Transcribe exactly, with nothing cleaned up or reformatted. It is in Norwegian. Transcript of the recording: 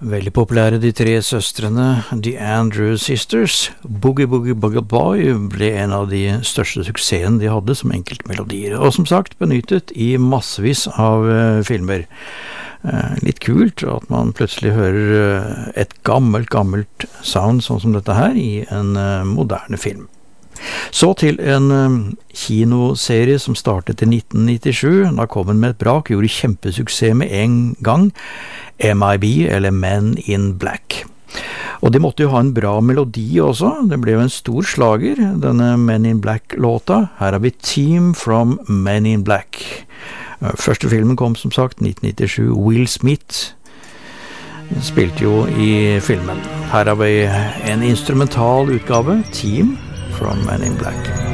Veldig populære de tre søstrene, The Andrew Sisters. Boogie Boogie Boogie Boy ble en av de største suksessene de hadde som enkeltmelodier, og som sagt benyttet i massevis av uh, filmer. Uh, litt kult at man plutselig hører uh, et gammelt, gammelt sound sånn som dette her i en uh, moderne film. Så til en um, kinoserie som startet i nitten nittisju. Da kom den med et brak, gjorde kjempesuksess med en gang. M I B, eller Men in Black. Og de måtte jo ha en bra melodi også. Det ble jo en stor slager, denne Men in Black-låta. Her har vi Team from Men in Black. Første filmen kom som sagt nitten nittisju. Will Smith spilte jo i filmen. Her har vi en instrumental utgave, Team from Men in Black.